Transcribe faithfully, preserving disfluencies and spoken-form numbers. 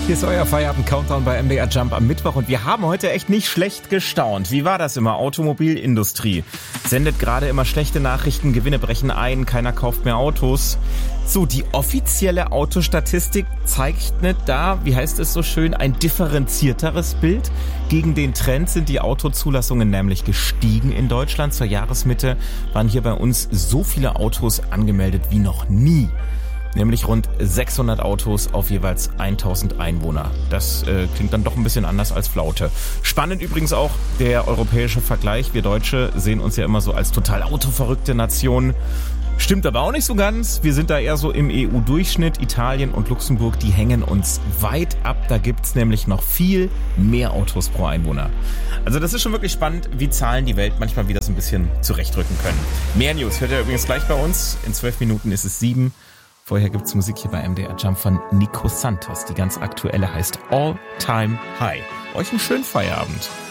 Hier ist euer Feierabend-Countdown bei M D R Jump am Mittwoch und wir haben heute echt nicht schlecht gestaunt. Wie war das immer? Automobilindustrie sendet gerade immer schlechte Nachrichten, Gewinne brechen ein, keiner kauft mehr Autos. So, die offizielle Autostatistik zeichnet da, wie heißt es so schön, ein differenzierteres Bild. Gegen den Trend sind die Autozulassungen nämlich gestiegen in Deutschland. Zur Jahresmitte waren hier bei uns so viele Autos angemeldet wie noch nie. Nämlich rund sechshundert Autos auf jeweils tausend Einwohner. Das äh, klingt dann doch ein bisschen anders als Flaute. Spannend übrigens auch der europäische Vergleich. Wir Deutsche sehen uns ja immer so als total autoverrückte Nation. Stimmt aber auch nicht so ganz. Wir sind da eher so im E U-Durchschnitt. Italien und Luxemburg, die hängen uns weit ab. Da gibt's nämlich noch viel mehr Autos pro Einwohner. Also das ist schon wirklich spannend, wie Zahlen die Welt manchmal wieder so ein bisschen zurechtrücken können. Mehr News hört ihr übrigens gleich bei uns. In zwölf Minuten ist es sieben. Vorher gibt's Musik hier bei M D R Jump von Nico Santos. Die ganz aktuelle heißt All Time High. Euch einen schönen Feierabend.